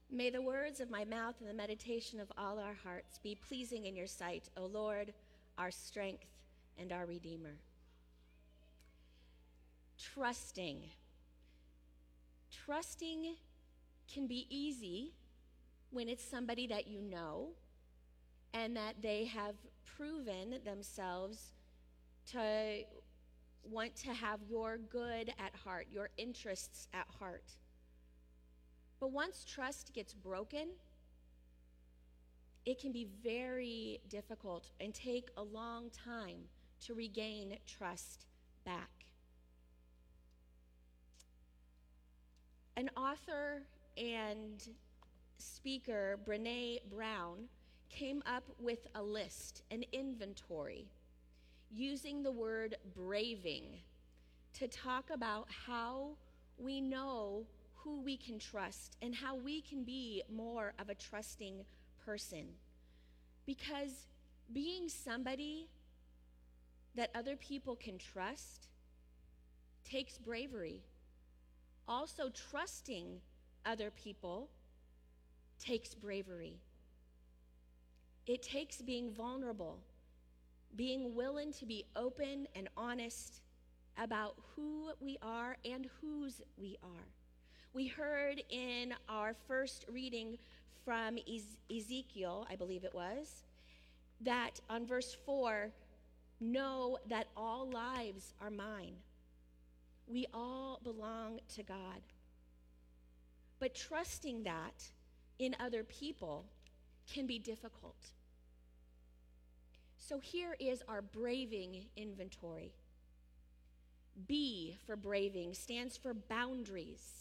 May the words of my mouth and the meditation of all our hearts be pleasing in your sight, O Lord, our strength and our Redeemer. Trusting. Trusting can be easy when it's somebody that you know and that they have proven themselves to want to have your good at heart, your interests at heart. But once trust gets broken, it can be very difficult and take a long time to regain trust back. An author and speaker, Brené Brown, came up with a list, an inventory, using the word braving to talk about how we know who we can trust and how we can be more of a trusting person. Because being somebody that other people can trust takes bravery. Also, trusting other people takes bravery. It takes being vulnerable, being willing to be open and honest about who we are and whose we are. We heard in our first reading from Ezekiel, I believe it was, that on verse 4, know that all lives are mine. We all belong to God. But trusting that in other people can be difficult. So here is our braving inventory. B for braving stands for boundaries.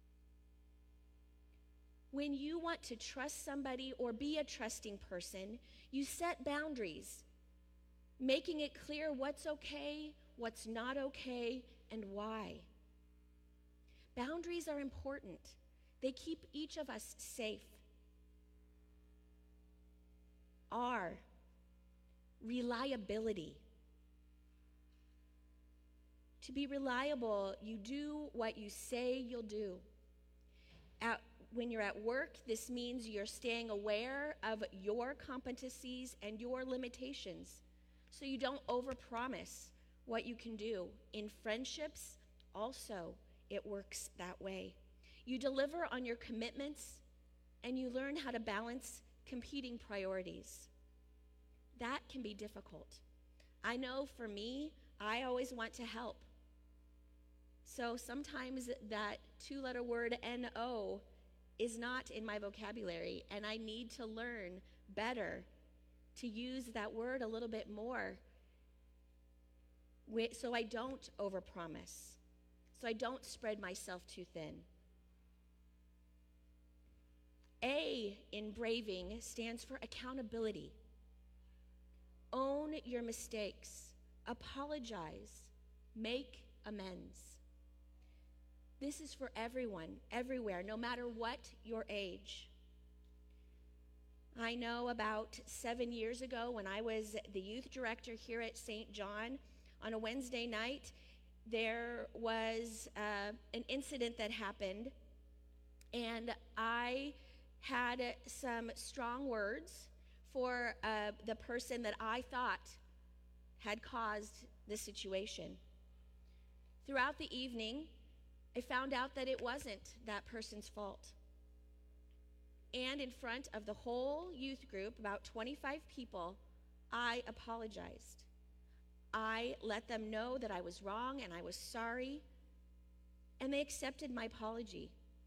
When you want to trust somebody or be a trusting person, you set boundaries, making it clear what's okay, what's not okay, and why. Boundaries are important. They keep each of us safe. R, reliability. To be reliable, you do what you say you'll do. When you're at work, this means you're staying aware of your competencies and your limitations, so you don't overpromise what you can do. In friendships, also, it works that way. You deliver on your commitments, and you learn how to balance competing priorities. That can be difficult. I know for me, I always want to help. So sometimes that two-letter word N-O is not in my vocabulary, and I need to learn better to use that word a little bit more so I don't overpromise, so I don't spread myself too thin. A in braving stands for accountability. Own your mistakes, apologize, make amends. This is for everyone, everywhere, no matter what your age. I know about 7 years ago when I was the youth director here at St. John, on a Wednesday night, there was an incident that happened, and I had some strong words for the person that I thought had caused the situation. Throughout the evening, I found out that it wasn't that person's fault. And in front of the whole youth group, about 25 people, I apologized. I let them know that I was wrong and I was sorry, and they accepted my apology.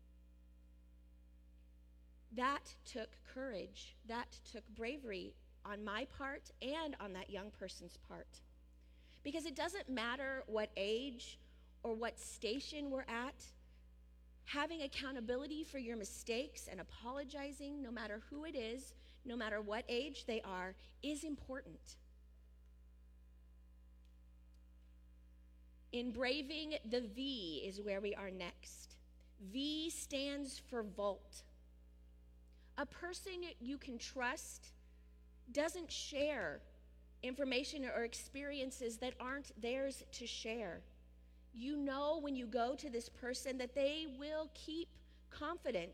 That took courage. That took bravery on my part and on that young person's part. Because it doesn't matter what age or what station we're at, having accountability for your mistakes and apologizing, no matter who it is, no matter what age they are, is important. In braving, the V is where we are next. V stands for vault. A person you can trust doesn't share information or experiences that aren't theirs to share. You know when you go to this person that they will keep confident